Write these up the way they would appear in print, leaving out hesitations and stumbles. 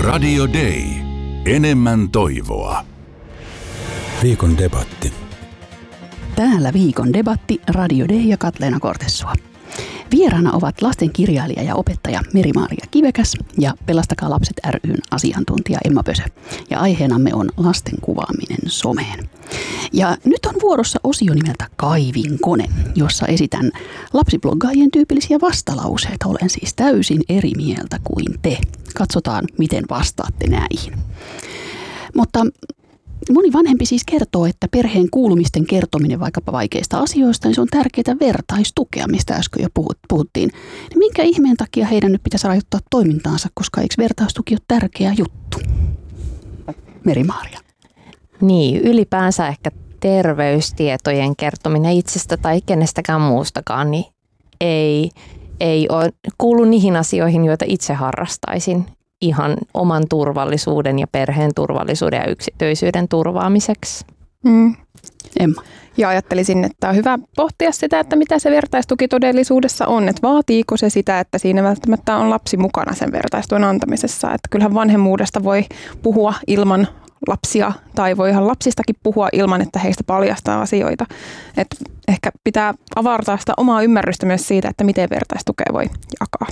Radio Day. Enemmän toivoa. Viikon debatti. Täällä viikon debatti Radio Day ja Katleena Kortesua. Vieraana ovat lastenkirjailija ja opettaja Meri-Maaria Kivekäs ja Pelastakaa lapset ry:n asiantuntija Emma Pösö. Ja aiheenamme on lasten kuvaaminen someen. Ja nyt on vuorossa osio nimeltä Kaivinkone, jossa esitän lapsibloggaajien tyypillisiä vastalauseita. Olen siis täysin eri mieltä kuin te. Katsotaan, miten vastaatte näihin. Mutta moni vanhempi siis kertoo, että perheen kuulumisten kertominen vaikkapa vaikeista asioista, niin se on tärkeää vertaistukea, mistä äsken jo puhuttiin. Niin minkä ihmeen takia heidän nyt pitäisi rajoittaa toimintaansa, koska eikö vertaistuki ole tärkeä juttu? Meri-Maaria. Niin, ylipäänsä ehkä terveystietojen kertominen itsestä tai kenestäkään muustakaan, niin ei ole kuulu niihin asioihin, joita itse harrastaisin ihan oman turvallisuuden ja perheen turvallisuuden ja yksityisyyden turvaamiseksi. Emma. Ja ajattelisin, että on hyvä pohtia sitä, että mitä se vertaistuki todellisuudessa on. Että vaatiiko se sitä, että siinä välttämättä on lapsi mukana sen vertaistuen antamisessa. Että kyllähän vanhemmuudesta voi puhua ilman lapsia tai voihan lapsistakin puhua ilman, että heistä paljastaa asioita. Että ehkä pitää avartaa sitä omaa ymmärrystä myös siitä, että miten vertaistukea voi jakaa.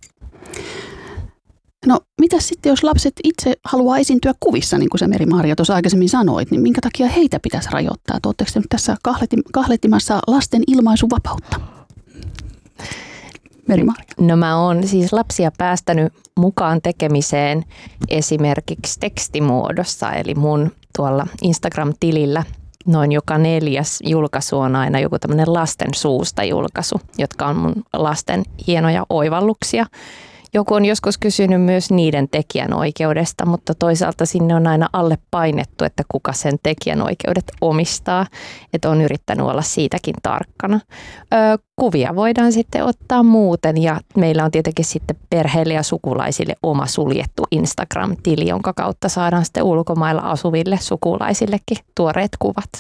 No, mitä sitten, jos lapset itse haluaa esiintyä kuvissa, niin kuin sä Meri-Maaria tuossa aikaisemmin sanoit, niin minkä takia heitä pitäisi rajoittaa? Oletteko te nyt tässä kahletimassa lasten ilmaisuvapautta? Meri-Maaria. No mä oon siis lapsia päästänyt mukaan tekemiseen esimerkiksi tekstimuodossa, eli mun tuolla Instagram-tilillä noin joka 4. julkaisu on aina joku tämmöinen lasten suusta julkaisu, jotka on mun lasten hienoja oivalluksia. Joku on joskus kysynyt myös niiden tekijänoikeudesta, mutta toisaalta sinne on aina alle painettu, että kuka sen tekijänoikeudet omistaa. Että on yrittänyt olla siitäkin tarkkana. Kuvia voidaan sitten ottaa muuten ja meillä on tietenkin sitten perheille ja sukulaisille oma suljettu Instagram-tili, jonka kautta saadaan sitten ulkomailla asuville sukulaisillekin tuoreet kuvat.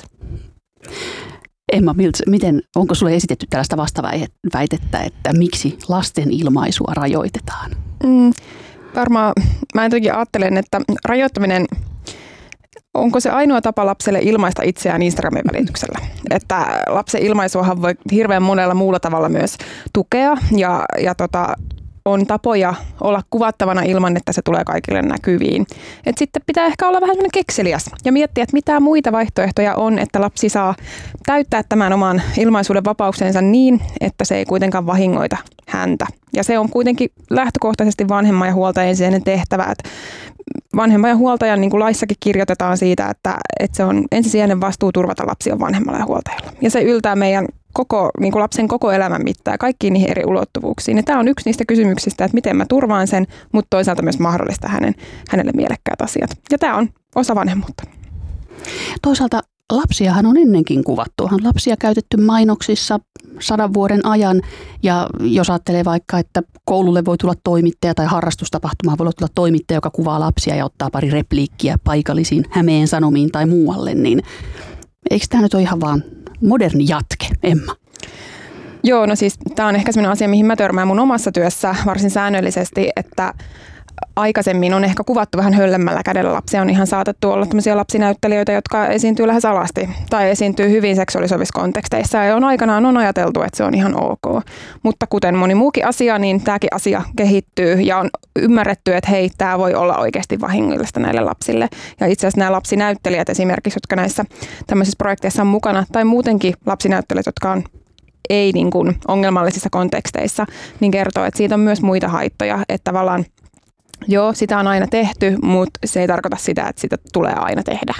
Emma, onko sulle esitetty tällaista vastaväitettä, että miksi lasten ilmaisua rajoitetaan? Varmaan mä jotenkin ajattelen, että rajoittaminen, onko se ainoa tapa lapselle ilmaista itseään Instagramin välityksellä? Että lapsen ilmaisuahan voi hirveän monella muulla tavalla myös tukea ja on tapoja olla kuvattavana ilman, että se tulee kaikille näkyviin. Et sitten pitää ehkä olla vähän sellainen kekseliäs ja miettiä, että mitä muita vaihtoehtoja on, että lapsi saa täyttää tämän oman ilmaisuuden vapauksensa niin, että se ei kuitenkaan vahingoita häntä. Ja se on kuitenkin lähtökohtaisesti vanhemman ja huoltajan ensisijainen tehtävä. Että vanhemman ja huoltajan, niin kuin laissakin kirjoitetaan siitä, että se on ensisijainen vastuu turvata lapsi on vanhemmalla ja huoltajalla. Ja se yltää meidän niin kuin lapsen koko elämän mittaan kaikkiin niihin eri ulottuvuuksiin. Ja tämä on yksi niistä kysymyksistä, että miten mä turvaan sen, mutta toisaalta myös mahdollista hänelle mielekkäät asiat. Ja tämä on osa vanhemmuutta. Toisaalta lapsiahan on ennenkin kuvattu. On lapsia käytetty mainoksissa 100 vuoden ajan. Ja jos ajattelee vaikka, että koululle voi tulla toimittaja tai harrastustapahtumaan voi tulla toimittaja, joka kuvaa lapsia ja ottaa pari repliikkiä paikallisiin Hämeen Sanomiin tai muualle, niin eikö tämä nyt ole ihan vaan moderni jatke, Emma? Joo, no siis tämä on ehkä sellainen asia, mihin mä törmään mun omassa työssä varsin säännöllisesti, että aikaisemmin on ehkä kuvattu vähän höllemmällä kädellä lapsia. On ihan saatettu olla tämmöisiä lapsinäyttelijöitä, jotka esiintyy lähes alasti tai esiintyy hyvin seksuaalisovissa konteksteissa. Ja aikanaan on ajateltu, että se on ihan ok. Mutta kuten moni muukin asia, niin tämäkin asia kehittyy ja on ymmärretty, että hei, tämä voi olla oikeasti vahingollista näille lapsille. Ja itse asiassa nämä lapsinäyttelijät esimerkiksi, jotka näissä tämmöisissä projekteissa on mukana, tai muutenkin lapsinäyttelijät, jotka on ei niin kuin ongelmallisissa konteksteissa, niin kertoo, että siitä on myös muita haittoja, että tavallaan joo, sitä on aina tehty, mutta se ei tarkoita sitä, että sitä tulee aina tehdä.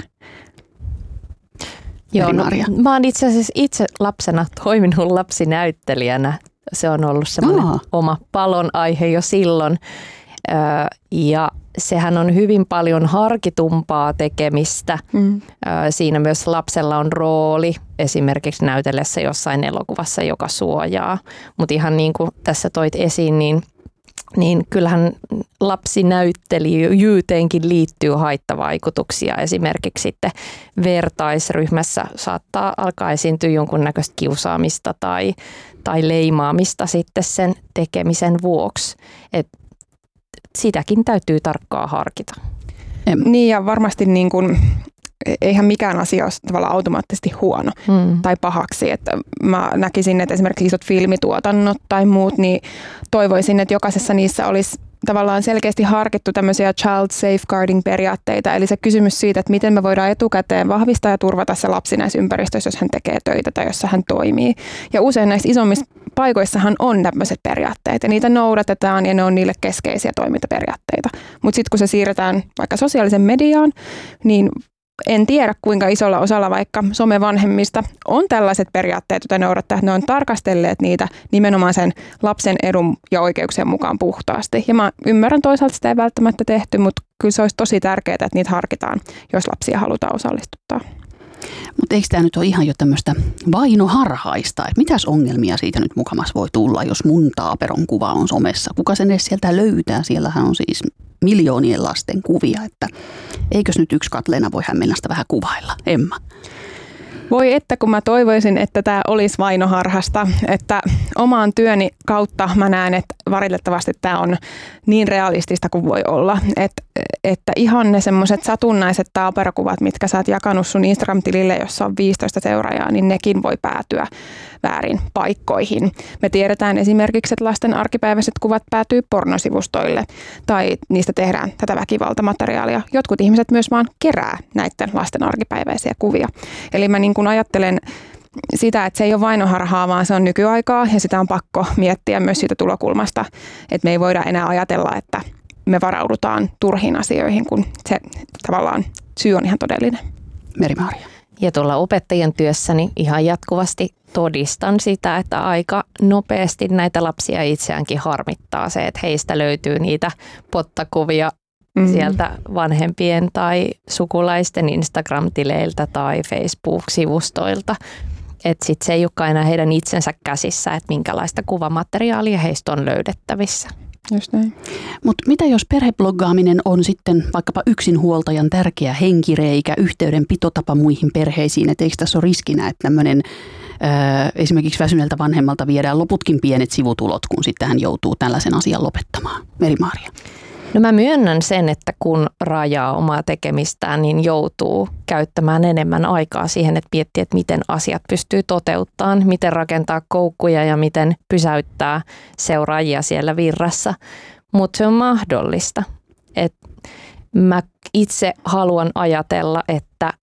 Joo, no, mä oon itse asiassa itse lapsena toiminut lapsinäyttelijänä. Se on ollut semmoinen oma palon aihe jo silloin. Ja sehän on hyvin paljon harkitumpaa tekemistä. Siinä myös lapsella on rooli esimerkiksi näytellessä jossain elokuvassa, joka suojaa. Mutta ihan niin kuin tässä toit esiin, niin kyllähän lapsinäyttelijyyteenkin liittyy haittavaikutuksia. Esimerkiksi sitten vertaisryhmässä saattaa alkaa esiintyä jonkunnäköistä kiusaamista tai leimaamista sitten sen tekemisen vuoksi. sitäkin täytyy tarkkaan harkita. Niin ja varmasti niin kuin, eihän mikään asia ole tavallaan automaattisesti huono tai pahaksi. Että mä näkisin, että esimerkiksi isot filmituotannot tai muut, niin toivoisin, että jokaisessa niissä olisi tavallaan selkeästi harkittu tämmöisiä child safeguarding-periaatteita, eli se kysymys siitä, että miten me voidaan etukäteen vahvistaa ja turvata se lapsi näissä ympäristöissä, jos hän tekee töitä tai jossa hän toimii. Ja usein näissä isommissa paikoissahan on tämmöiset periaatteet, ja niitä noudatetaan, ja ne on niille keskeisiä toimintaperiaatteita. Mutta sitten kun se siirretään vaikka sosiaalisen mediaan, niin en tiedä, kuinka isolla osalla vaikka somevanhemmista on tällaiset periaatteet, joita noudattaa, että ne on tarkastelleet niitä nimenomaan sen lapsen edun ja oikeuksien mukaan puhtaasti. Ja mä ymmärrän toisaalta sitä ei välttämättä tehty, mutta kyllä se olisi tosi tärkeää, että niitä harkitaan, jos lapsia halutaan osallistuttaa. Mutta eikö tämä nyt ole ihan jo tämmöistä vainoharhaista, että mitäs ongelmia siitä nyt mukamas voi tulla, jos mun taaperon kuva on somessa? Kuka sen edes sieltä löytää? Siellähän on siis miljoonien lasten kuvia, että eikös nyt yksi Katleena voi Hämeenlästä vähän kuvailla? Emma. Voi että kun mä toivoisin, että tämä olisi vainoharhasta, että omaan työni kautta mä näen, että valitettavasti tämä on niin realistista kuin voi olla. Että ihan ne semmoiset satunnaiset taaperokuvat, mitkä sä oot jakanut sun Instagram-tilille, jossa on 15 seuraajaa, niin nekin voi päätyä väärin paikkoihin. Me tiedetään esimerkiksi, että lasten arkipäiväiset kuvat päätyy pornosivustoille tai niistä tehdään tätä väkivaltamateriaalia. Jotkut ihmiset myös vaan kerää näiden lasten arkipäiväisiä kuvia. Eli mä niin kuin ajattelen sitä, että se ei ole vainoharhaa, vaan se on nykyaikaa ja sitä on pakko miettiä myös siitä tulokulmasta, että me ei voida enää ajatella, että me varaudutaan turhiin asioihin, kun se tavallaan syy on ihan todellinen. Meri-Maaria. Ja tuolla opettajien työssäni ihan jatkuvasti todistan sitä, että aika nopeasti näitä lapsia itseäänkin harmittaa se, että heistä löytyy niitä pottakuvia sieltä vanhempien tai sukulaisten Instagram-tileiltä tai Facebook-sivustoilta. Että sitten se ei olekaan enää heidän itsensä käsissä, että minkälaista kuvamateriaalia heistä on löydettävissä. Just näin. Mutta mitä jos perhebloggaaminen on sitten vaikkapa yksinhuoltajan tärkeä henkireikä, yhteydenpitotapa muihin perheisiin, että eikö tässä ole riskinä, että tämmöinen esimerkiksi väsyneeltä vanhemmalta viedään loputkin pienet sivutulot, kun sitten hän joutuu tällaisen asian lopettamaan? Meri-Maaria. No mä myönnän sen, että kun rajaa omaa tekemistään, niin joutuu käyttämään enemmän aikaa siihen, että miettii, että miten asiat pystyy toteuttamaan, miten rakentaa koukkuja ja miten pysäyttää seuraajia siellä virrassa. Mutta se on mahdollista. Et mä itse haluan ajatella, että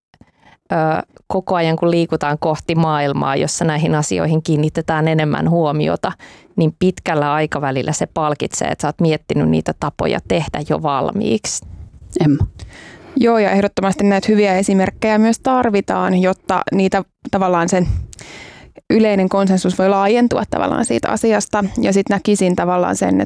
koko ajan kun liikutaan kohti maailmaa, jossa näihin asioihin kiinnitetään enemmän huomiota, niin pitkällä aikavälillä se palkitsee, että sä oot miettinyt niitä tapoja tehdä jo valmiiksi. Emma. Joo, ja ehdottomasti näitä hyviä esimerkkejä myös tarvitaan, jotta niitä tavallaan sen yleinen konsensus voi laajentua tavallaan siitä asiasta. Ja sitten näkisin tavallaan sen,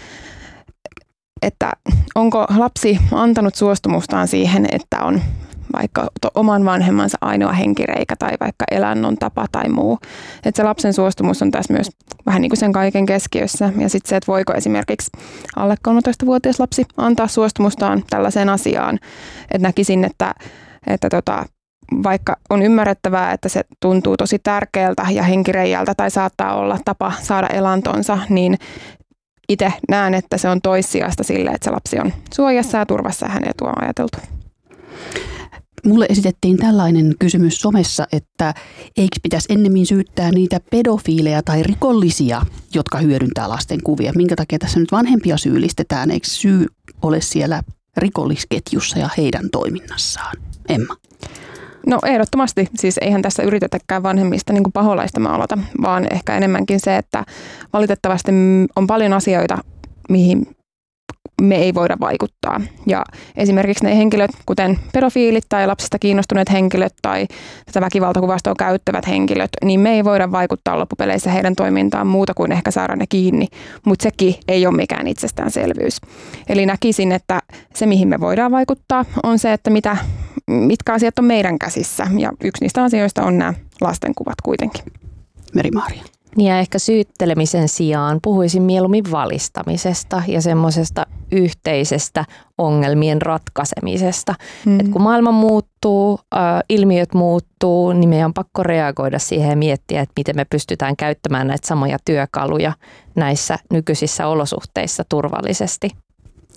että onko lapsi antanut suostumustaan siihen, että on vaikka oman vanhemmansa ainoa henkireikä tai vaikka elannon tapa tai muu. Että se lapsen suostumus on tässä myös vähän niin kuin sen kaiken keskiössä. Ja sitten se, että voiko esimerkiksi alle 13-vuotias lapsi antaa suostumustaan tällaiseen asiaan. Että näkisin, että vaikka on ymmärrettävää, että se tuntuu tosi tärkeältä ja henkireijältä tai saattaa olla tapa saada elantonsa, niin itse näen, että se on toissijasta sille, että se lapsi on suojassa ja turvassa ja hänen etua on ajateltu. Mulle esitettiin tällainen kysymys somessa, että eikö pitäisi ennemmin syyttää niitä pedofiileja tai rikollisia, jotka hyödyntää lasten kuvia. Minkä takia tässä nyt vanhempia syyllistetään? Eikö syy ole siellä rikollisketjussa ja heidän toiminnassaan? Emma. No ehdottomasti. Siis eihän tässä yritetäkään vanhemmista niin kuin paholaista maalata, vaan ehkä enemmänkin se, että valitettavasti on paljon asioita, mihin me ei voida vaikuttaa. Ja esimerkiksi ne henkilöt, kuten pedofiilit tai lapsista kiinnostuneet henkilöt tai tätä väkivaltakuvastoa käyttävät henkilöt, niin me ei voida vaikuttaa loppupeleissä heidän toimintaan muuta kuin ehkä saada ne kiinni. Mutta sekin ei ole mikään itsestäänselvyys. Eli näkisin, että se mihin me voidaan vaikuttaa on se, että mitkä asiat on meidän käsissä. Ja yksi niistä asioista on nämä lastenkuvat kuitenkin. Meri-Maaria. Niin ja ehkä syyttelemisen sijaan puhuisin mieluummin valistamisesta ja semmoisesta yhteisestä ongelmien ratkaisemisesta. Et kun maailma muuttuu, ilmiöt muuttuu, niin meidän on pakko reagoida siihen ja miettiä, että miten me pystytään käyttämään näitä samoja työkaluja näissä nykyisissä olosuhteissa turvallisesti.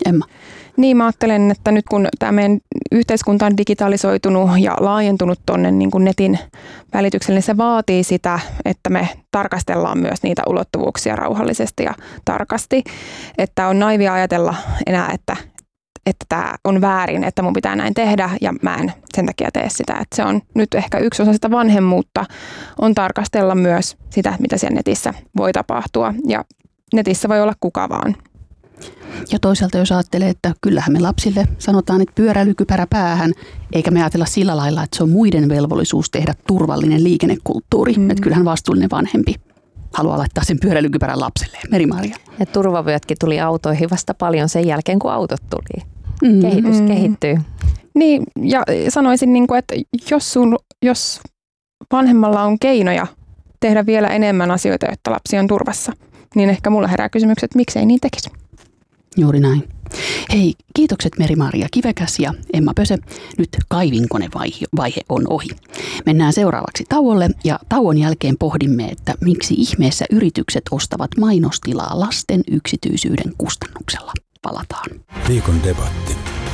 Emma? Niin, mä ajattelen, että nyt kun tämä meidän yhteiskunta on digitalisoitunut ja laajentunut tuonne niin kuin netin välitykselle, niin se vaatii sitä, että me tarkastellaan myös niitä ulottuvuuksia rauhallisesti ja tarkasti. Että on naivia ajatella enää, että tämä on väärin, että mun pitää näin tehdä ja mä en sen takia tee sitä. Että se on nyt ehkä yksi osa sitä vanhemmuutta, on tarkastella myös sitä, mitä siellä netissä voi tapahtua. Ja netissä voi olla kuka vaan. Ja toisaalta jos ajattelee, että kyllähän me lapsille sanotaan, että pyöräilykypärä päähän, eikä me ajatella sillä lailla, että se on muiden velvollisuus tehdä turvallinen liikennekulttuuri. Että kyllähän vastuullinen vanhempi haluaa laittaa sen pyöräilykypärän lapselle. Meri-Maria. Ja turvavyötkin tuli autoihin vasta paljon sen jälkeen, kun autot tuli. Kehitys kehittyy. Niin, ja sanoisin, että jos vanhemmalla on keinoja tehdä vielä enemmän asioita, jotta lapsi on turvassa, niin ehkä mulla herää kysymykset, että miksei niin tekisi. Juuri näin. Hei, kiitokset Meri-Maria Kivekäs ja Emma Pöse. Nyt kaivinkonevaihe on ohi. Mennään seuraavaksi tauolle ja tauon jälkeen pohdimme, että miksi ihmeessä yritykset ostavat mainostilaa lasten yksityisyyden kustannuksella. Palataan. Viikon debatti.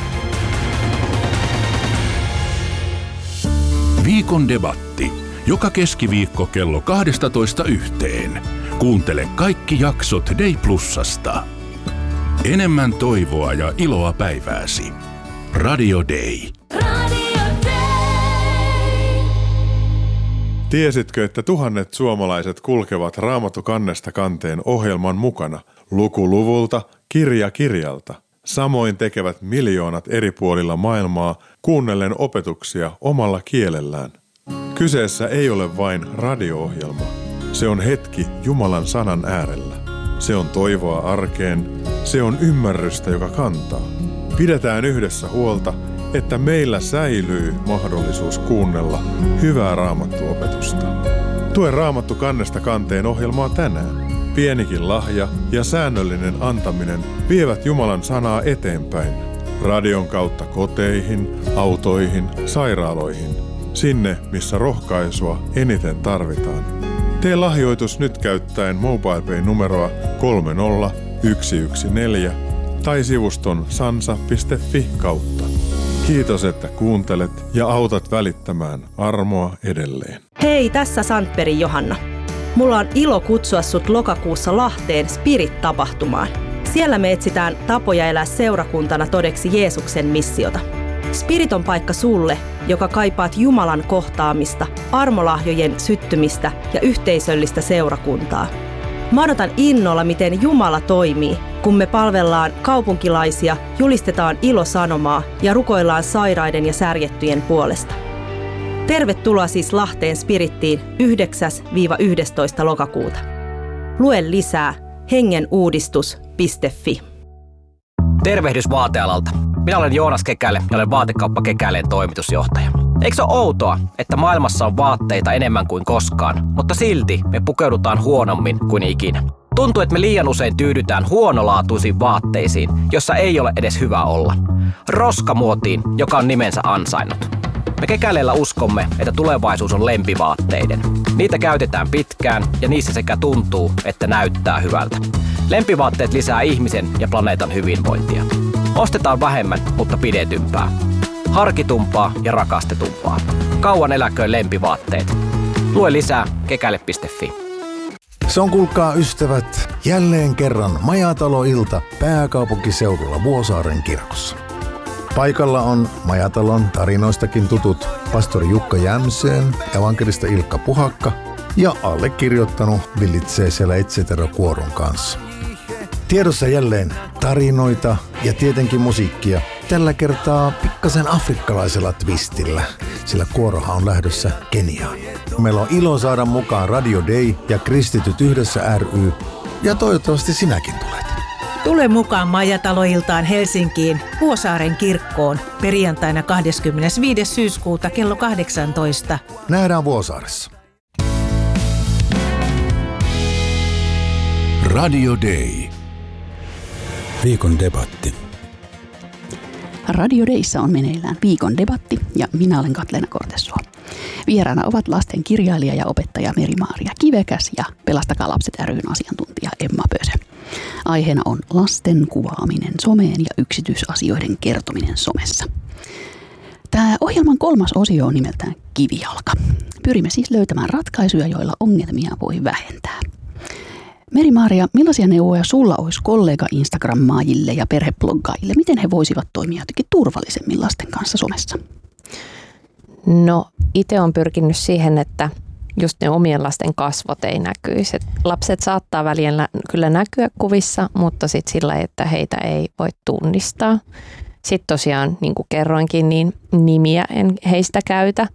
Viikon debatti. Joka keskiviikko kello 12:00. Kuuntele kaikki jaksot Day Plusasta. Enemmän toivoa ja iloa päivääsi. Radio Day. Radio Day. Tiesitkö, että tuhannet suomalaiset kulkevat Raamattu kannesta kanteen ohjelman mukana luku luvulta, kirja kirjalta? Samoin tekevät miljoonat eri puolilla maailmaa kuunnellen opetuksia omalla kielellään. Kyseessä ei ole vain radio-ohjelma. Se on hetki Jumalan sanan äärellä. Se on toivoa arkeen. Se on ymmärrystä, joka kantaa. Pidetään yhdessä huolta, että meillä säilyy mahdollisuus kuunnella hyvää raamattuopetusta. Tue Raamattu kannesta kanteen ohjelmaa tänään. Pienikin lahja ja säännöllinen antaminen vievät Jumalan sanaa eteenpäin. Radion kautta koteihin, autoihin, sairaaloihin. Sinne, missä rohkaisua eniten tarvitaan. Tee lahjoitus nyt käyttäen MobilePay-numeroa 30114 tai sivuston sansa.fi kautta. Kiitos, että kuuntelet ja autat välittämään armoa edelleen. Hei, tässä Sandberg Johanna. Mulla on ilo kutsua sut lokakuussa Lahteen Spirit-tapahtumaan. Siellä me etsitään tapoja elää seurakuntana todeksi Jeesuksen missiota. Spirit on paikka sulle, joka kaipaat Jumalan kohtaamista, armolahjojen syttymistä ja yhteisöllistä seurakuntaa. Mä odotan innolla, miten Jumala toimii, kun me palvellaan kaupunkilaisia, julistetaan ilosanomaa ja rukoillaan sairaiden ja särjettyjen puolesta. Tervetuloa siis Lahteen Spirittiin 9-11. lokakuuta. Lue lisää hengenuudistus.fi. Tervehdys vaatealalta. Minä olen Joonas Kekäle ja olen Vaatekauppa Kekäleen toimitusjohtaja. Eikö se ole outoa, että maailmassa on vaatteita enemmän kuin koskaan, mutta silti me pukeudutaan huonommin kuin ikinä? Tuntuu, että me liian usein tyydytään huonolaatuisiin vaatteisiin, jossa ei ole edes hyvä olla. Roskamuotiin, joka on nimensä ansainnut. Me Kekäleellä uskomme, että tulevaisuus on lempivaatteiden. Niitä käytetään pitkään ja niissä sekä tuntuu, että näyttää hyvältä. Lempivaatteet lisää ihmisen ja planeetan hyvinvointia. Ostetaan vähemmän, mutta pidetympää. Harkitumpaa ja rakastetumpaa. Kauan eläköön lempivaatteet. Lue lisää kekäle.fi. Se on, kuulkaa ystävät, jälleen kerran Majatalo-ilta pääkaupunkiseudulla Vuosaaren kirkossa. Paikalla on Majatalon tarinoistakin tutut pastori Jukka Jämseen, evankelista Ilkka Puhakka ja allekirjoittanut villitsee siellä Etsetera-kuoron kanssa. Tiedossa jälleen tarinoita ja tietenkin musiikkia. Tällä kertaa pikkasen afrikkalaisella twistillä, sillä kuorohan on lähdössä Keniaan. Meillä on ilo saada mukaan Radio Day ja Kristityt yhdessä ry. Ja toivottavasti sinäkin tulet. Tule mukaan Majatalo-iltaan Helsinkiin Vuosaaren kirkkoon perjantaina 25. syyskuuta kello 18. Nähdään Vuosaaressa. Radio Day. Viikon debatti. Radio Dayssa on meneillään viikon debatti ja minä olen Katleena Kortessuo. Vieraana ovat lasten kirjailija ja opettaja Meri-Maria Kivekäs ja Pelastakaa lapset ry:n asiantuntija Emma Pöse. Aiheena on lasten kuvaaminen someen ja yksityisasioiden kertominen somessa. Tämä ohjelman 3. osio on nimeltään Kivijalka. Pyrimme siis löytämään ratkaisuja, joilla ongelmia voi vähentää. Meri-Maaria, millaisia neuvoja sulla olisi kollega Instagrammaajille ja perhebloggaajille? Miten he voisivat toimia jotenkin turvallisemmin lasten kanssa somessa? No, itse olen pyrkinyt siihen, että just ne omien lasten kasvot ei näkyisi. Lapset saattaa välillä kyllä näkyä kuvissa, mutta sitten sillä, että heitä ei voi tunnistaa. Sitten tosiaan, niin kuin kerroinkin, niin nimiä en heistä käytä.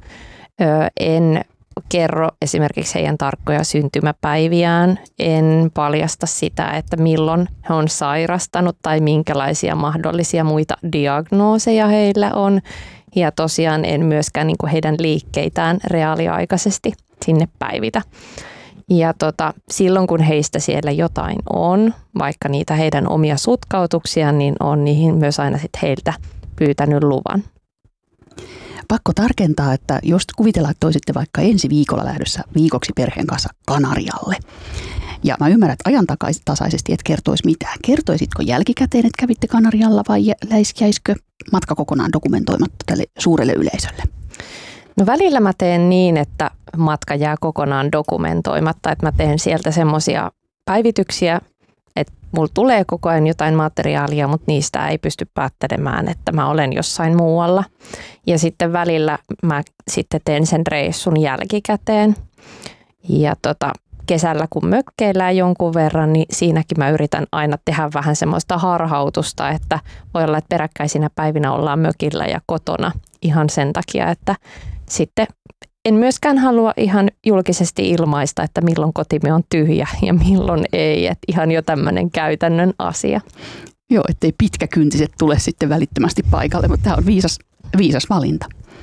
En kerro esimerkiksi heidän tarkkoja syntymäpäiviään. En paljasta sitä, että milloin he on sairastanut tai minkälaisia mahdollisia muita diagnooseja heillä on. Ja tosiaan en myöskään niin kuin heidän liikkeitään reaaliaikaisesti sinne päivitä. Ja silloin kun heistä siellä jotain on, vaikka niitä heidän omia sutkautuksia, niin on niihin myös aina sit heiltä pyytänyt luvan. Pakko tarkentaa, että jos kuvitellaan, että olisitte vaikka ensi viikolla lähdössä viikoksi perheen kanssa Kanarialle. Ja mä ymmärrän, että ajantasaisesti et kertoisi mitään. Kertoisitko jälkikäteen, että kävitte Kanarialla vai jäisikö matka kokonaan dokumentoimatta tälle suurelle yleisölle? No välillä mä teen niin, että matka jää kokonaan dokumentoimatta, että mä teen sieltä semmoisia päivityksiä, että mulla tulee koko ajan jotain materiaalia, mutta niistä ei pysty päättelemään, että mä olen jossain muualla. Ja sitten välillä mä sitten teen sen reissun jälkikäteen. Ja kesällä kun mökkeillään jonkun verran, niin siinäkin mä yritän aina tehdä vähän semmoista harhautusta, että voi olla, että peräkkäisinä päivinä ollaan mökillä ja kotona ihan sen takia, että sitten en myöskään halua ihan julkisesti ilmaista, että milloin kotimme on tyhjä ja milloin ei, että ihan jo tämmöinen käytännön asia. Joo, ettei pitkäkyntiset tule sitten välittömästi paikalle, mutta tämä on viisas valinta.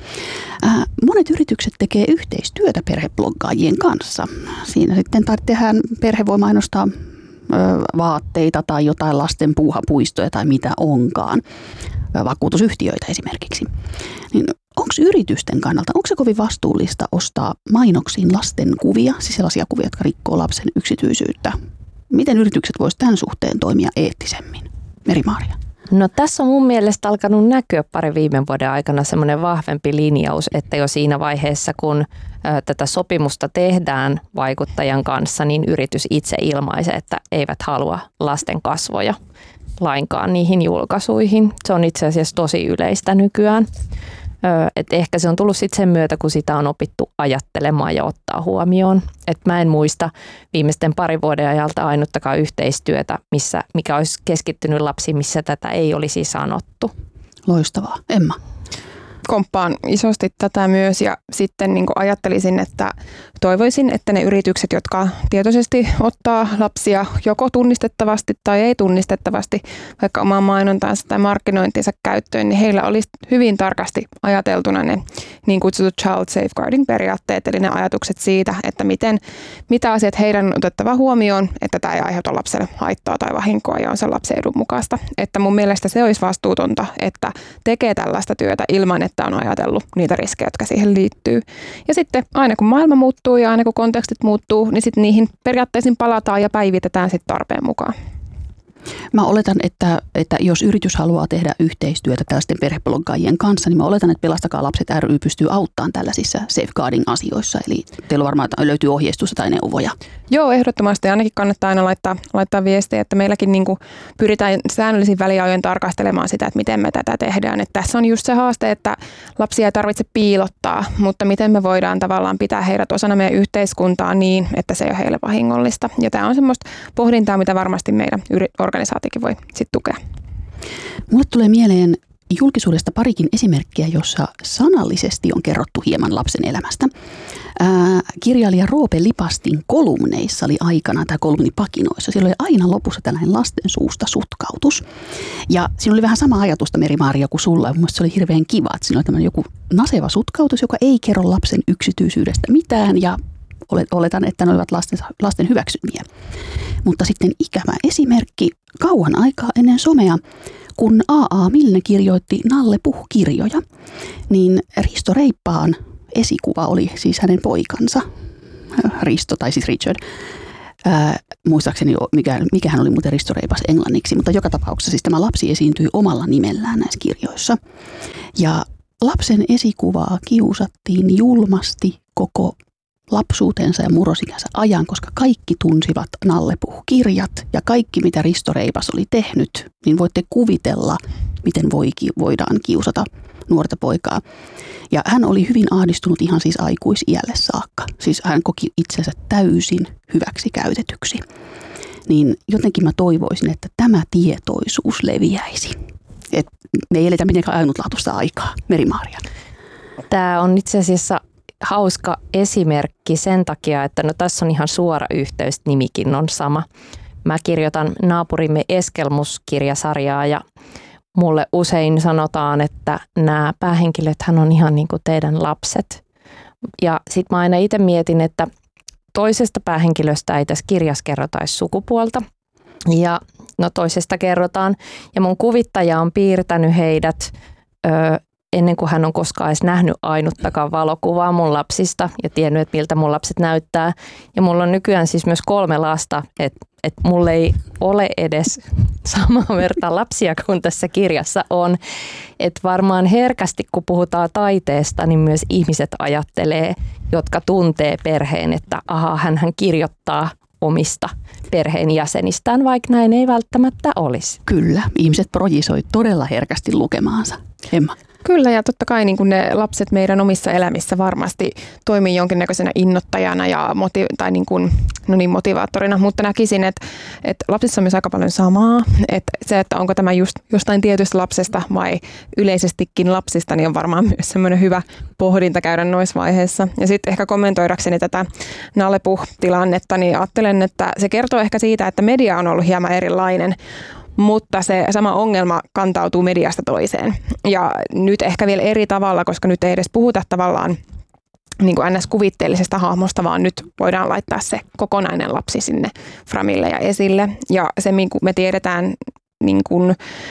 Monet yritykset tekee yhteistyötä perhebloggaajien kanssa. Siinä sitten perhe voi mainostaa vaatteita tai jotain lasten puuhapuistoja tai mitä onkaan, vakuutusyhtiöitä esimerkiksi. Niin onko yritysten kannalta, onko se kovin vastuullista ostaa mainoksiin lasten kuvia, siis sellaisia kuvia, jotka rikkoo lapsen yksityisyyttä? Miten yritykset voisivat tämän suhteen toimia eettisemmin? Meri-Maaria. No tässä on mun mielestä alkanut näkyä parin viime vuoden aikana semmoinen vahvempi linjaus, että jo siinä vaiheessa, kun tätä sopimusta tehdään vaikuttajan kanssa, niin yritys itse ilmaisee, että eivät halua lasten kasvoja lainkaan niihin julkaisuihin. Se on itse asiassa tosi yleistä nykyään. Et ehkä se on tullut sitten sen myötä, kun sitä on opittu ajattelemaan ja ottaa huomioon. Et mä en muista viimeisten parin vuoden ajalta ainuttakaan yhteistyötä, mikä olisi keskittynyt lapsiin, missä tätä ei olisi sanottu. Loistavaa. Emma? Komppaan isosti tätä myös ja sitten niin kuin ajattelisin, että toivoisin, että ne yritykset, jotka tietoisesti ottaa lapsia joko tunnistettavasti tai ei tunnistettavasti vaikka omaan mainontaansa tai markkinointinsa käyttöön, niin heillä olisi hyvin tarkasti ajateltuna ne niin kutsutut child safeguarding periaatteet, eli ne ajatukset siitä, että mitä asiat heidän on otettava huomioon, että tämä ei aiheuta lapselle haittaa tai vahinkoa ja on sen lapsen edun mukaista. Että mun mielestä se olisi vastuutonta, että tekee tällaista työtä ilman, että on ajatellut niitä riskejä, jotka siihen liittyy. Ja sitten aina kun maailma muuttuu ja aina kun kontekstit muuttuu, niin sitten niihin periaatteisiin palataan ja päivitetään sitten tarpeen mukaan. Mä oletan, että jos yritys haluaa tehdä yhteistyötä tällaisten perhebloggaajien kanssa, niin mä oletan, että Pelastakaa lapset ry pystyy auttamaan tällaisissa safeguarding-asioissa. Eli teillä varmaan löytyy ohjeistusta tai neuvoja. Joo, ehdottomasti. Ainakin kannattaa aina laittaa viestiä, että meilläkin niin kuin pyritään säännöllisin väliajoin tarkastelemaan sitä, että miten me tätä tehdään. Että tässä on just se haaste, että lapsia ei tarvitse piilottaa, mutta miten me voidaan tavallaan pitää heidät osana meidän yhteiskuntaa niin, että se ei ole heille vahingollista. Ja tämä on semmoista pohdintaa, mitä varmasti meidän organisaatiokin voi sitten tukea. Mulle tulee mieleen julkisuudesta parikin esimerkkiä, jossa sanallisesti on kerrottu hieman lapsen elämästä. Kirjailija Roope Lipastin kolumneissa oli aikanaan, tai kolumnipakinoissa, siellä oli aina lopussa tällainen lasten suusta sutkautus. Ja siinä oli vähän sama ajatusta, Meri-Maaria, kuin sulla. Mun mielestä se oli hirveän kiva, että siinä oli tämmöinen joku naseva sutkautus, joka ei kerro lapsen yksityisyydestä mitään, ja oletan, että ne olivat lasten hyväksymiä. Mutta sitten ikävä esimerkki kauan aikaa ennen somea, kun A.A. Milne kirjoitti Nalle Puh-kirjoja, niin Risto Reippaan esikuva oli siis hänen poikansa, Risto tai siis Richard. Muistaakseni, mikähän oli muuten Risto Reipas englanniksi, mutta joka tapauksessa siis tämä lapsi esiintyi omalla nimellään näissä kirjoissa. Ja lapsen esikuvaa kiusattiin julmasti koko lapsuutensa ja murrosikänsä ajan, koska kaikki tunsivat Nallepuh-kirjat ja kaikki, mitä Risto Reipas oli tehnyt, niin voitte kuvitella, miten voidaan kiusata nuorta poikaa. Ja hän oli hyvin ahdistunut ihan siis aikuisiälle saakka. Siis hän koki itsensä täysin hyväksi käytetyksi. Niin jotenkin mä toivoisin, että tämä tietoisuus leviäisi. Et me ei eletä mitenkään ainutlaatuista aikaa. Meri-Maaria. Tämä on itse asiassa hauska esimerkki sen takia, että no tässä on ihan suora yhteys, nimikin on sama. Mä kirjoitan naapurimme Eskelmus-kirjasarjaa ja mulle usein sanotaan, että nämä päähenkilöthän on ihan niin kuin teidän lapset. Ja sit mä aina itse mietin, että toisesta päähenkilöstä ei tässä kirjassa kerrota edes sukupuolta. Ja no toisesta kerrotaan. Ja mun kuvittaja on piirtänyt heidät ennen kuin hän on koskaan edes nähnyt ainuttakaan valokuvaa mun lapsista ja tiennyt, että miltä mun lapset näyttää. Ja mulla on nykyään siis myös 3 lasta, että mulla ei ole edes samaa verta lapsia kuin tässä kirjassa on. Että varmaan herkästi, kun puhutaan taiteesta, niin myös ihmiset ajattelee, jotka tuntee perheen, että hän kirjoittaa omista perheenjäsenistään, vaikka näin ei välttämättä olisi. Kyllä, ihmiset projisoi todella herkästi lukemaansa. Emma. Kyllä, ja totta kai niin kuin ne lapset meidän omissa elämissä varmasti toimii jonkinnäköisenä innoittajana ja motivaattorina, mutta näkisin, että lapsissa on myös aika paljon samaa. Että se, että onko tämä just jostain tietystä lapsesta vai yleisestikin lapsista, niin on varmaan myös semmoinen hyvä pohdinta käydä noissa vaiheissa. Ja sitten ehkä kommentoidakseni tätä Nallepuh-tilannetta, niin ajattelen, että se kertoo ehkä siitä, että media on ollut hieman erilainen. Mutta se sama ongelma kantautuu mediasta toiseen. Ja nyt ehkä vielä eri tavalla, koska nyt ei edes puhuta tavallaan niin kuin ns-kuvitteellisesta hahmosta, vaan nyt voidaan laittaa se kokonainen lapsi sinne framille ja esille. Ja se, me tiedetään niin kuin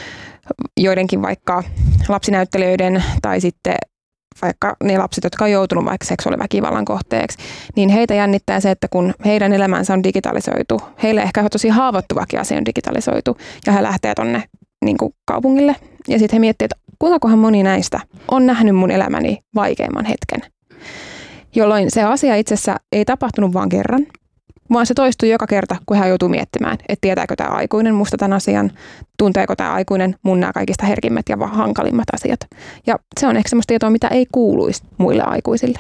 joidenkin vaikka lapsinäyttelijöiden tai sitten vaikka ne lapset, jotka on joutunut vaikka seksuaaliväkivallan kohteeksi, niin heitä jännittää se, että kun heidän elämänsä on digitalisoitu, heille ehkä tosi haavoittuvakin asia on digitalisoitu, ja he lähtee tonne niin kuin kaupungille, ja sitten he miettivät, että kuinkakohan moni näistä on nähnyt mun elämäni vaikeimman hetken. Jolloin se asia itse asiassa ei tapahtunut vaan kerran, vaan se toistuu joka kerta, kun hän joutuu miettimään, että tietääkö tämä aikuinen musta tämän asian, tunteeko tämä aikuinen mun nämä kaikista herkimmät ja hankalimmat asiat. Ja se on ehkä semmoista tietoa, mitä ei kuuluisi muille aikuisille.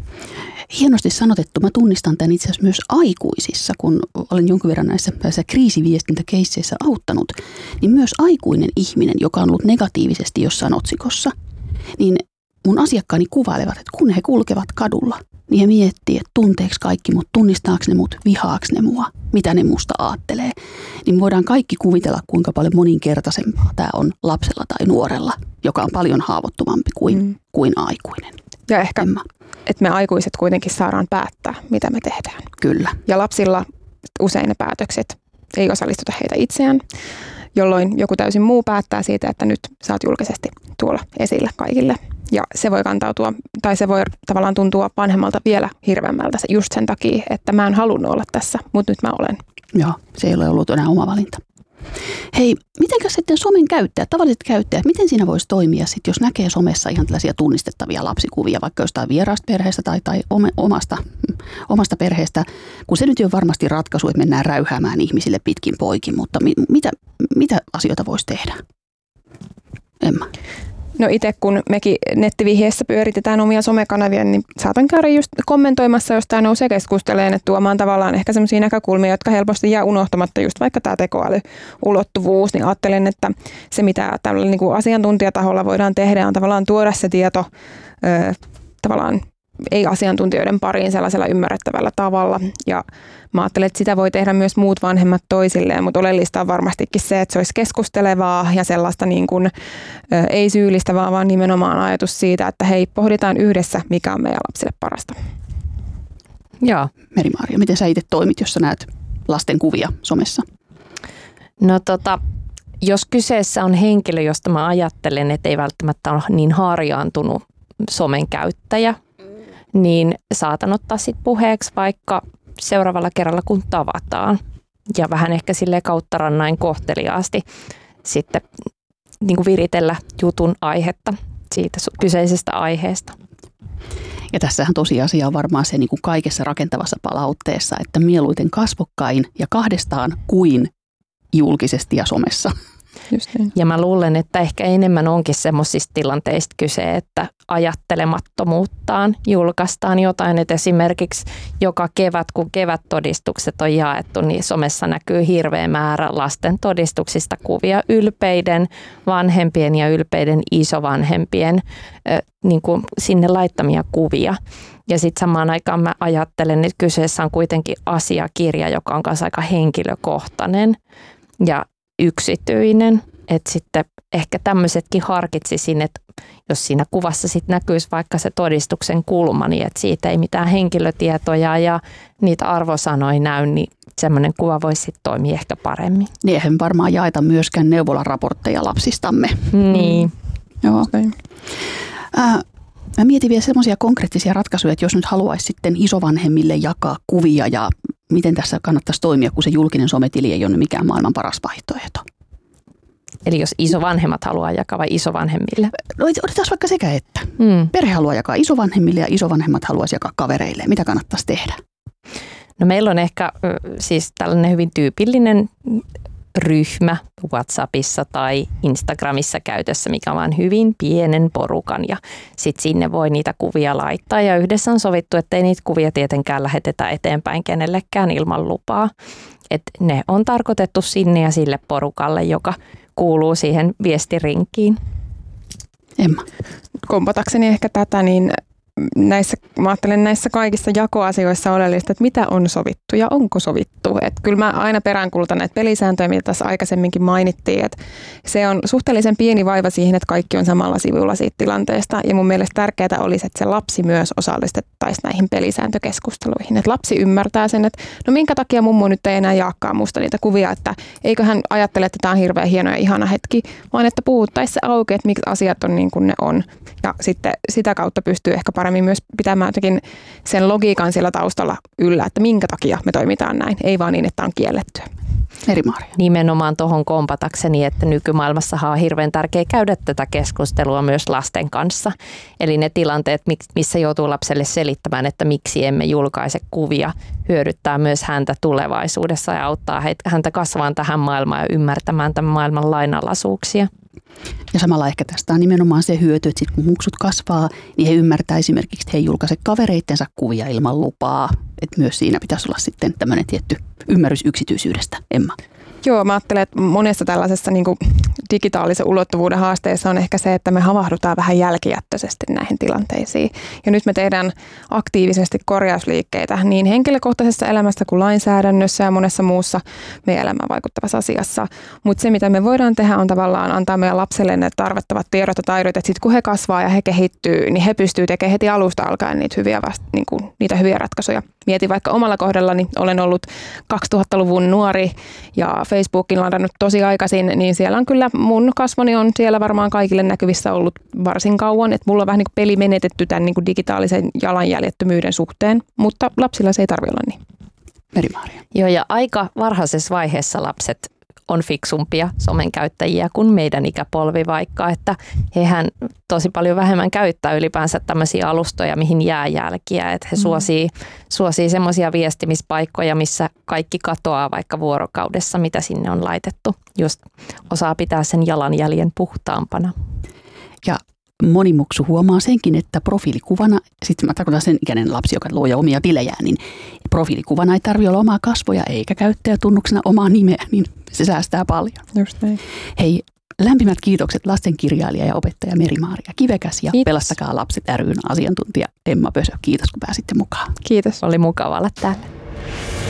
Hienosti sanotettu. Mä tunnistan tämän itse asiassa myös aikuisissa, kun olen jonkun verran näissä kriisiviestintäkeisseissä auttanut, niin myös aikuinen ihminen, joka on ollut negatiivisesti jossain otsikossa, niin mun asiakkaani kuvailevat, että kun he kulkevat kadulla, niin he miettii, että tunteeko kaikki mut, tunnistaako ne mut, vihaako ne mua, mitä ne musta aattelee. Niin voidaan kaikki kuvitella, kuinka paljon moninkertaisempaa tämä on lapsella tai nuorella, joka on paljon haavoittuvampi kuin aikuinen. Ja ehkä, että me aikuiset kuitenkin saadaan päättää, mitä me tehdään. Kyllä. Ja lapsilla usein ne päätökset ei osallistuta heitä itseään, jolloin joku täysin muu päättää siitä, että nyt sä oot julkisesti tuolla esillä kaikille. Ja se voi kantautua, tai se voi tavallaan tuntua vanhemmalta vielä hirveämmältä just sen takia, että mä en halunnut olla tässä, mutta nyt mä olen. Joo, se ei ole ollut enää oma valinta. Hei, mitenkäs sitten somen käyttäjät, tavalliset käyttäjät, miten siinä voisi toimia sitten, jos näkee somessa ihan tällaisia tunnistettavia lapsikuvia, vaikka jostain vieraasta perheestä tai omasta perheestä, kun se nyt ei ole varmasti ratkaisu, että mennään räyhäämään ihmisille pitkin poikin, mutta mitä asioita voisi tehdä? Emma. No itse kun mekin nettivihjeessä pyöritetään omia somekanavia, niin saatan käydä just kommentoimassa, jos tämä nousee keskusteleen, että tuomaan tavallaan ehkä sellaisia näkökulmia, jotka helposti jää unohtamatta, just vaikka tämä tekoälyulottuvuus, niin ajattelen, että se mitä tällä niin kuin asiantuntijataholla voidaan tehdä on tavallaan tuoda se tieto tavallaan ei-asiantuntijoiden pariin sellaisella ymmärrettävällä tavalla. Ja mä ajattelen, että sitä voi tehdä myös muut vanhemmat toisilleen, mutta oleellista on varmastikin se, että se olisi keskustelevaa ja sellaista niin kuin, ei syyllistävää, vaan nimenomaan ajatus siitä, että hei, pohditaan yhdessä, mikä on meidän lapsille parasta. Joo. Meri-Maaria, miten sä itse toimit, jos sä näet lasten kuvia somessa? No jos kyseessä on henkilö, josta mä ajattelen, että ei välttämättä ole niin harjaantunut somen käyttäjä, niin saatan ottaa sit puheeksi vaikka seuraavalla kerralla kun tavataan. Ja vähän ehkä silleen kautta rannain kohteliaasti sitten niin kuin viritellä jutun aihetta siitä kyseisestä aiheesta. Ja tässähän tosiasia on varmaan se niin kuin kaikessa rakentavassa palautteessa, että mieluiten kasvokkain ja kahdestaan kuin julkisesti ja somessa. Just niin. Ja mä luulen, että ehkä enemmän onkin semmoisista tilanteista kyse, että ajattelemattomuuttaan julkaistaan jotain. Että esimerkiksi joka kevät, kun kevättodistukset on jaettu, niin somessa näkyy hirveä määrä lasten todistuksista kuvia ylpeiden vanhempien ja ylpeiden isovanhempien niin kuin sinne laittamia kuvia. Ja sitten samaan aikaan mä ajattelen, että kyseessä on kuitenkin asiakirja, joka on kanssa aika henkilökohtainen ja yksityinen, että sitten ehkä tämmöisetkin harkitsisin, että jos siinä kuvassa sitten näkyisi vaikka se todistuksen kulma, niin että siitä ei mitään henkilötietoja ja niitä arvosanoja näy, niin semmoinen kuva voisi sitten toimia ehkä paremmin. Niin eihän varmaan jaeta myöskään neuvolaraportteja lapsistamme. Niin. Joo. Mä mietin vielä semmoisia konkreettisia ratkaisuja, että jos nyt haluaisi sitten isovanhemmille jakaa kuvia ja miten tässä kannattaisi toimia, kun se julkinen sometili ei ole mikään maailman paras vaihtoehto. Eli jos isovanhemmat haluaa jakaa vai isovanhemmille? No otetaan vaikka sekä että. Perhe haluaa jakaa isovanhemmille ja isovanhemmat haluaisi jakaa kavereille. Mitä kannattaisi tehdä? No meillä on ehkä siis tällainen hyvin tyypillinen ryhmä WhatsAppissa tai Instagramissa käytössä, mikä on vain hyvin pienen porukan ja sitten sinne voi niitä kuvia laittaa ja yhdessä on sovittu, että ei niitä kuvia tietenkään lähetetä eteenpäin kenellekään ilman lupaa. Et ne on tarkoitettu sinne ja sille porukalle, joka kuuluu siihen viestirinkiin. Emma. Kompatakseni ehkä tätä, niin mä ajattelen näissä kaikissa jakoasioissa oleellista, että mitä on sovittu ja onko sovittu. Että kyllä mä aina peräänkuulutan näitä pelisääntöjä, mitä tässä aikaisemminkin mainittiin. Että se on suhteellisen pieni vaiva siihen, että kaikki on samalla sivulla siitä tilanteesta. Ja mun mielestä tärkeää olisi, että se lapsi myös osallistettaisiin näihin pelisääntökeskusteluihin. Että lapsi ymmärtää sen, että no minkä takia mummo nyt ei enää jaakaan musta niitä kuvia, että eikö hän ajattele, että tämä on hirveän hieno ja ihana hetki, vaan että puhuttaisiin se auki, että miksi asiat on niin kuin ne on. Ja sitten sitä kautta pystyy ehkä paremmin myös pitämään jotenkin sen logiikan siellä taustalla yllä, että minkä takia me toimitaan näin, ei vaan niin, että on kiellettyä. Meri-Maaria. Nimenomaan tuohon kompatakseni, että nykymaailmassahan on hirveän tärkeää käydä tätä keskustelua myös lasten kanssa. Eli ne tilanteet, missä joutuu lapselle selittämään, että miksi emme julkaise kuvia, hyödyttää myös häntä tulevaisuudessa ja auttaa häntä kasvamaan tähän maailmaan ja ymmärtämään tämän maailman lainalaisuuksia. Ja samalla ehkä tästä on nimenomaan se hyöty, että sit kun muksut kasvaa, niin he ymmärtää esimerkiksi, että he ei julkaise kavereittensa kuvia ilman lupaa. Että myös siinä pitäisi olla sitten tämmöinen tietty ymmärrys yksityisyydestä. Emma. Joo, mä ajattelen, että monessa tällaisessa niin kuin digitaalisen ulottuvuuden haasteessa on ehkä se, että me havahdutaan vähän jälkijättöisesti näihin tilanteisiin. Ja nyt me tehdään aktiivisesti korjausliikkeitä niin henkilökohtaisessa elämässä kuin lainsäädännössä ja monessa muussa meidän elämään vaikuttavassa asiassa. Mutta se, mitä me voidaan tehdä, on tavallaan antaa meidän lapselle ne tarvittavat tiedot ja taidot, että sitten kun he kasvaa ja he kehittyy, niin he pystyy tekemään heti alusta alkaen niitä hyviä ratkaisuja. Mietin vaikka omalla kohdallani, olen ollut 2000-luvun nuori ja Facebookin ladannut tosi aikaisin, niin siellä on kyllä mun kasvoni on siellä varmaan kaikille näkyvissä ollut varsin kauan. Että mulla on vähän niin kuin peli menetetty tämän niin kuin digitaalisen jalanjäljettömyyden suhteen, mutta lapsilla se ei tarvitse olla niin. Meri-Maaria. Joo, ja aika varhaisessa vaiheessa lapset on fiksumpia somen käyttäjiä kuin meidän ikäpolvi vaikka, että hehän tosi paljon vähemmän käyttää ylipäänsä tämmöisiä alustoja, mihin jää jälkiä, että he suosii semmoisia viestimispaikkoja, missä kaikki katoaa vaikka vuorokaudessa, mitä sinne on laitettu, just osaa pitää sen jalanjäljen puhtaampana. Ja moni muksu huomaa senkin, että profiilikuvana, sitten mä tarkoitan sen ikäinen lapsi, joka luo jo omia tilejään, niin profiilikuvana ei tarvitse olla omaa kasvoja eikä käyttäjätunnuksena omaa nimeä, niin se säästää paljon. Just näin. Hei, lämpimät kiitokset lastenkirjailija ja opettaja Meri-Maaria Kivekäs ja Kiitos. Pelastakaa lapset ry:n asiantuntija Emma Pösö. Kiitos kun pääsitte mukaan. Kiitos. Oli mukava olla täällä.